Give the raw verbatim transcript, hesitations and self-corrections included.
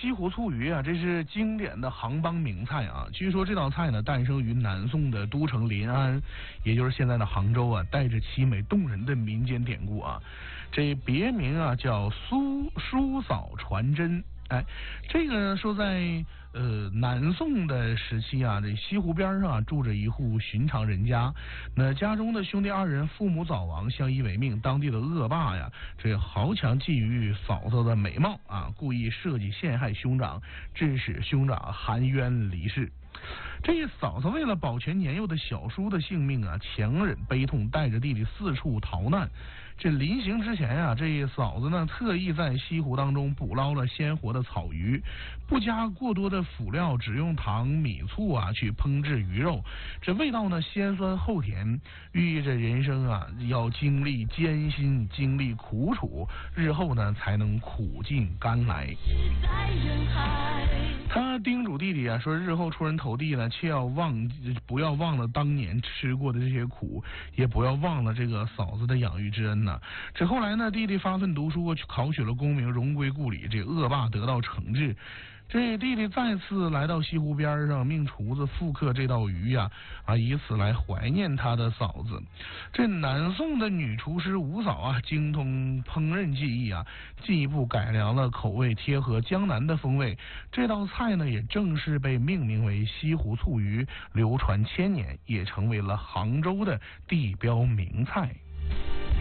西湖醋鱼啊，这是经典的杭帮名菜啊。据说这道菜呢，诞生于南宋的都城临安，也就是现在的杭州啊，带着凄美动人的民间典故啊。这别名啊叫苏叔嫂传真。哎，这个说在呃南宋的时期啊，这西湖边上啊住着一户寻常人家，那家中的兄弟二人父母早亡，相依为命。当地的恶霸呀，这豪强觊觎嫂子的美貌啊，故意设计陷害兄长，致使兄长含冤离世。这嫂子为了保全年幼的小叔的性命啊，强忍悲痛，带着弟弟四处逃难。这临行之前啊，这嫂子呢特意在西湖当中捕捞了鲜活的草鱼，不加过多的辅料，只用糖、米、醋啊去烹制鱼肉。这味道呢鲜酸厚甜，寓意着人生啊要经历艰辛，经历苦楚，日后呢才能苦尽甘来。他叮嘱弟弟啊说，日后出人头地呢，切要忘不要忘了当年吃过的这些苦，也不要忘了这个嫂子的养育之恩呐。这后来呢，弟弟发奋读书，考取了功名，荣归故里，这恶霸得到惩治。这弟弟再次来到西湖边上，命厨子复刻这道鱼呀、啊，啊，以此来怀念他的嫂子。这南宋的女厨师吴嫂啊，精通烹饪技艺啊，进一步改良了口味，贴合江南的风味。这道菜呢，也正式被命名为西湖醋鱼，流传千年，也成为了杭州的地标名菜。